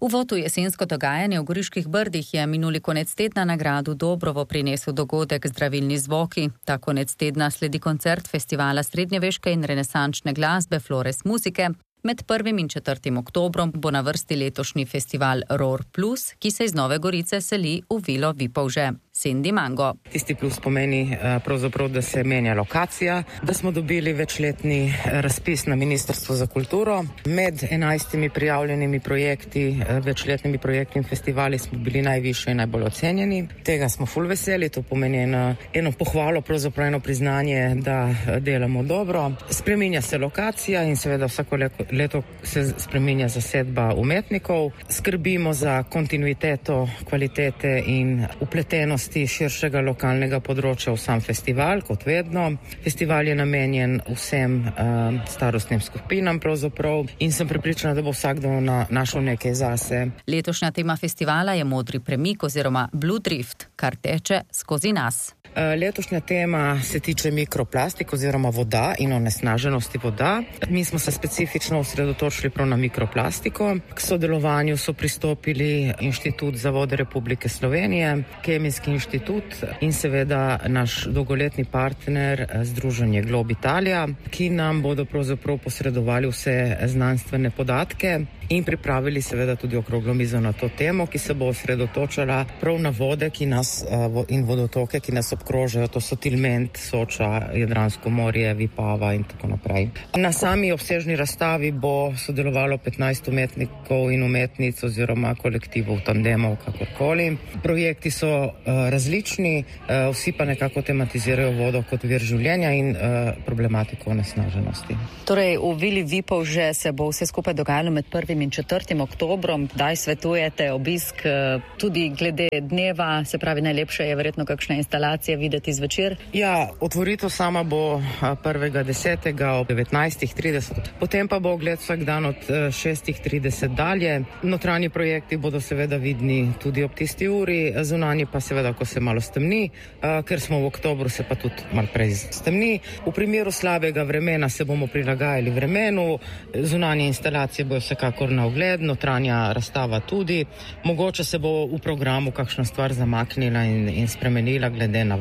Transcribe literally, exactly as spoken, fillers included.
Uvod v jesensko dogajanje v Goriških brdih je minuli konec tedna na gradu Dobrovo prinesel dogodek Zdravilni zvoki. Ta konec tedna sledi koncert festivala srednjeveške in renesančne glasbe Flores Musike. Med prvim in četrtim oktobrom bo na vrsti letošnji festival Roar Plus, ki se iz Nove Gorice seli v Vilo Vipavže. Cindy Mango. Tisti plus pomeni pravzaprav, da se menja lokacija, da smo dobili večletni razpis na Ministrstvo za kulturo. Med enajstimi prijavljenimi projekti, večletnimi projekti in festivali smo bili najvišje in najbolj ocenjeni. Tega smo ful veseli, to pomeni eno, eno pohvalo, pravzaprav eno priznanje, da delamo dobro. Spreminja se lokacija in seveda vsako leto se spreminja zasedba umetnikov. Skrbimo za kontinuiteto, kvalitete in upletenost širšega lokalnega področja v sam festival, kot vedno. Festival je namenjen vsem uh, starostnim skupinam pravzaprav in sem prepričana, da bo vsakdo na, našel nekaj zase. Letošnja tema festivala je modri premik oziroma Blue Drift, kar teče skozi nas. Letošnja tema se tiče mikroplastik oziroma voda in onesnaženosti voda. Mi smo se specifično osredotočili prav na mikroplastiko. K sodelovanju so pristopili Inštitut za vode Republike Slovenije, Kemijski inštitut in seveda naš dolgoletni partner Združenje Glob Italija, ki nam bodo pravzaprav posredovali vse znanstvene podatke in pripravili seveda tudi okroglo mizo na to temo, ki se bo osredotočala prav na vode, ki nas in vodotoke, ki nas obkrožajo, to so Tilment, Soča, Jadransko morje, Vipava in tako naprej. Na sami obsežni razstavi bo sodelovalo petnajst umetnikov in umetnic oziroma kolektivov, tandemov, kakorkoli. Projekti so uh, različni, uh, vsi pa nekako tematizirajo vodo kot vir življenja in uh, problematiko onesnaženosti. Torej, v Vili Vipavže se bo vse skupaj dogajalo med prvim in četrtim oktobrom. Kdaj svetujete obisk tudi glede dneva, se pravi najlepše je verjetno kakšne instalacije videti zvečer? Ja, otvoritev sama bo prvega desetega ob devetnajstih trideset, potem pa bo ogled vsak dan od šestih trideset dalje. Notranji projekti bodo seveda vidni tudi ob tisti uri, zunanji pa seveda, ko se malo stemni, ker smo v oktobru, se pa tudi malo prej stemni. V primeru slabega vremena se bomo prilagajali vremenu, zunanje instalacije bojo vsekakor na ogled, notranja razstava tudi. Mogoče se bo v programu kakšna stvar zamaknila in, in spremenila glede na